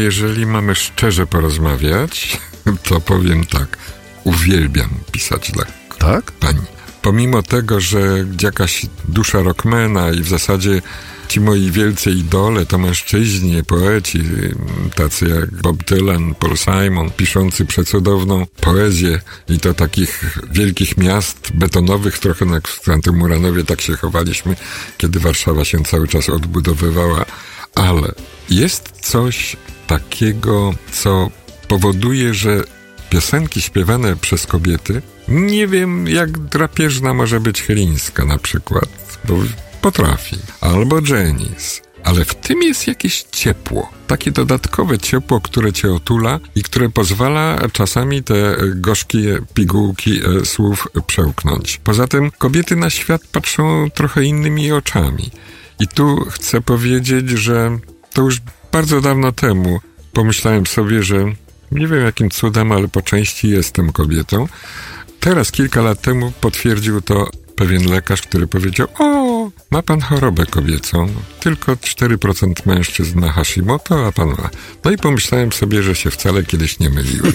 jeżeli mamy szczerze porozmawiać, to powiem tak. Uwielbiam pisać dla pani. Pomimo tego, że jakaś dusza rockmana i w zasadzie ci moi wielcy idole to mężczyźni, poeci, tacy jak Bob Dylan, Paul Simon, piszący przecudowną poezję i to takich wielkich miast betonowych, trochę jak w Antymuranowie tak się chowaliśmy, kiedy Warszawa się cały czas odbudowywała, ale jest coś takiego, co powoduje, że piosenki śpiewane przez kobiety, nie wiem jak drapieżna może być Chylińska na przykład, bo potrafi, albo Janis, ale w tym jest jakieś ciepło, takie dodatkowe ciepło, które cię otula i które pozwala czasami te gorzkie pigułki słów przełknąć. Poza tym kobiety na świat patrzą trochę innymi oczami. I tu chcę powiedzieć, że to już bardzo dawno temu pomyślałem sobie, że nie wiem jakim cudem, ale po części jestem kobietą. Teraz kilka lat temu potwierdził to pewien lekarz, który powiedział: o, ma pan chorobę kobiecą, tylko 4% mężczyzn ma Hashimoto, a pan ma. No i pomyślałem sobie, że się wcale kiedyś nie myliłem.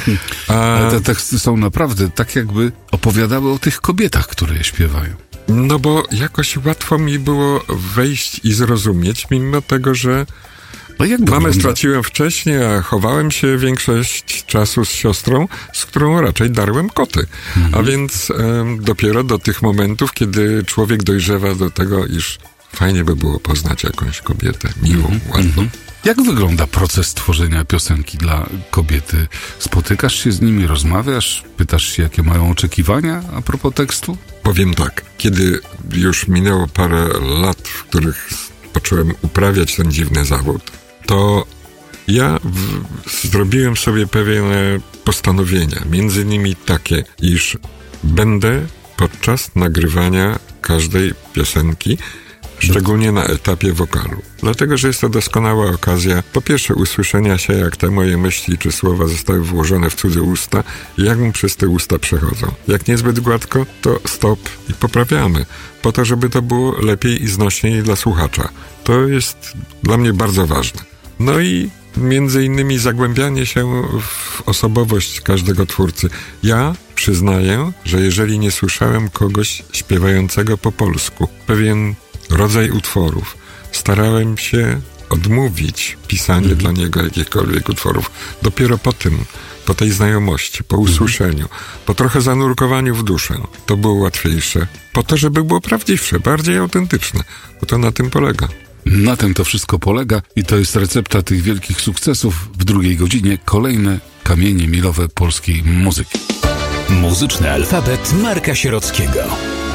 Ale te teksty są naprawdę tak jakby opowiadały o tych kobietach, które je śpiewają. No bo jakoś łatwo mi było wejść i zrozumieć, mimo tego, że mamę straciłem wcześniej, a chowałem się większość czasu z siostrą, z którą raczej darłem koty. A więc dopiero do tych momentów, kiedy człowiek dojrzewa do tego, iż fajnie by było poznać jakąś kobietę miłą, ładną. Jak wygląda proces tworzenia piosenki dla kobiety? Spotykasz się z nimi, rozmawiasz, pytasz się, jakie mają oczekiwania a propos tekstu? Powiem tak, kiedy już minęło parę lat, w których począłem uprawiać ten dziwny zawód, to ja zrobiłem sobie pewne postanowienia, między innymi takie, iż będę podczas nagrywania każdej piosenki, szczególnie na etapie wokalu. Dlatego, że jest to doskonała okazja, po pierwsze usłyszenia się, jak te moje myśli czy słowa zostały włożone w cudze usta i jak mu przez te usta przechodzą. Jak niezbyt gładko, to stop i poprawiamy, po to, żeby to było lepiej i znośniej dla słuchacza. To jest dla mnie bardzo ważne. No i między innymi zagłębianie się w osobowość każdego twórcy. Ja przyznaję, że jeżeli nie słyszałem kogoś śpiewającego po polsku, pewien rodzaj utworów, starałem się odmówić pisanie dla niego jakichkolwiek utworów. Dopiero po tym, po tej znajomości, po usłyszeniu, po trochę zanurkowaniu w duszę, to było łatwiejsze. Po to, żeby było prawdziwsze, bardziej autentyczne, bo to na tym polega. Na tym to wszystko polega i to jest recepta tych wielkich sukcesów. W drugiej godzinie kolejne kamienie milowe polskiej muzyki. Muzyczny alfabet Marka Sierockiego.